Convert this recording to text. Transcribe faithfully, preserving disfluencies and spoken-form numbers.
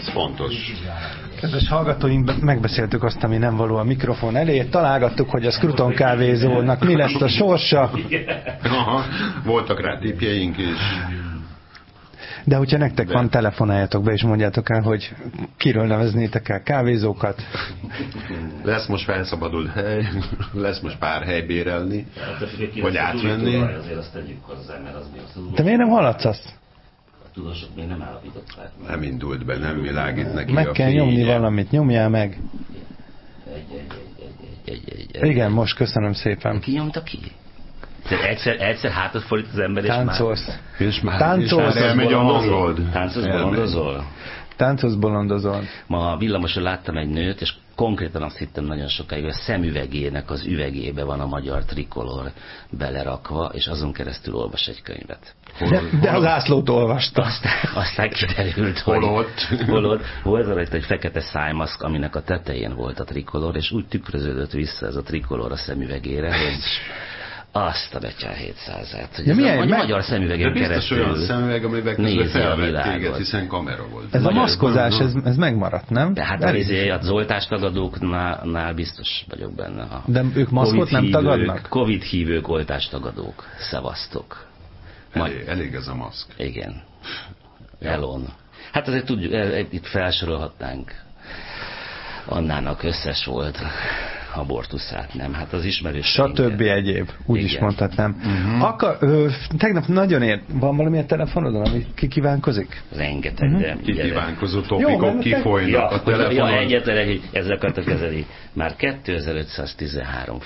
ez fontos. Kedves hallgatóink, megbeszéltük azt, ami nem való a mikrofon elé. Találgattuk, hogy a Scruton kávézónak mi lesz a sorsa. Aha, voltak rá tippjeink is. De hogyha nektek De. van, telefonáljatok be, és mondjátok el, hogy kiről neveznétek el kávézókat. Lesz most felszabadult hely, lesz most pár hely bérelni, vagy átvenni. Azért azt tegyük hozzá, mert az mi az. Te miért nem haladsz azt? A tudósok még nem állapították. Nem indult be, nem világít neki Meg a kell fénye. nyomni valamit, nyomjál meg. Egy, egy, egy, egy, egy, egy, egy. Igen, most köszönöm szépen. Ki nyomta ki? Tehát egyszer, egyszer hátat fordít az ember, és Táncolsz. És már, Táncolsz, és már elmegy a hangold. Táncolsz, bolondozol? Táncolsz, bolondozol. Ma a villamoson láttam egy nőt, és konkrétan azt hittem nagyon sokáig, hogy a szemüvegének az üvegébe van a magyar trikolor belerakva, és azon keresztül olvas egy könyvet. De, de az ászlót olvasta. Aztán, aztán kiderült, Hol hogy ott? hol ott. Volt rajta egy fekete szájmaszk, aminek a tetején volt a trikolor, és úgy tükröződött vissza ez a trikolor a szemüvegére, hogy azt a betyár hétszázát, hogy de ez milyen, a meg... magyar szemüvegen de biztos keresztül olyan szemüveg, amiben közben felvett téged, hiszen kamera volt. Ez magyar, a maszkozás, ez, ez megmaradt, nem? de hát Elég. a, a zoltás tagadóknál biztos vagyok benne. A de ők maszkot nem hívők, tagadnak? Covid hívők, oltástagadók, szevasztok. Elég, elég ez a maszk. Igen. Elon. Hát azért tudjuk, itt felsorolhatnánk. Annának összes volt abortuszát, nem? Hát az ismerős. Stb. Egyéb. Úgy igen. is mondhatnám. Uh-huh. Akar, ö, tegnap nagyon ért. Van valamilyen telefonodon, ami kikívánkozik? Rengeteg, Uh-huh. de... Kikívánkozó Jó, topikok mert kifolynak Ja, a telefonon. ja, egyetlen egy, ezzel akartak kezelni. Már kétezer-ötszáztizenhárom